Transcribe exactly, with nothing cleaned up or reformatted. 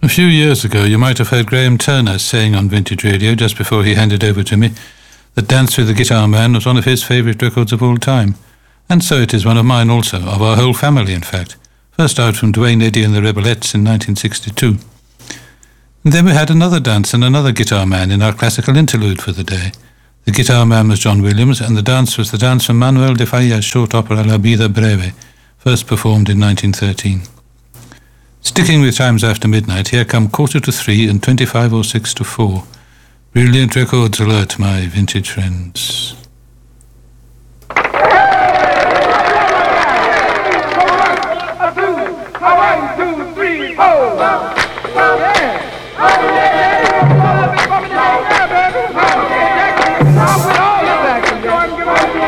A few years ago, you might have heard Graham Turner saying on Vintage Radio, just before he handed over to me, that Dance with the Guitar Man was one of his favourite records of all time. And so it is one of mine also, of our whole family in fact. First out from Duane Eddy and the Rebelettes in nineteen sixty-two. And then we had another dance and another guitar man in our classical interlude for the day. The guitar man was John Williams, and the dance was the dance from Manuel de Falla's short opera La Vida Breve, first performed in nineteen thirteen. Sticking with Times After Midnight, here come quarter to three and twenty-five or six to four. Brilliant records alert, my vintage friends.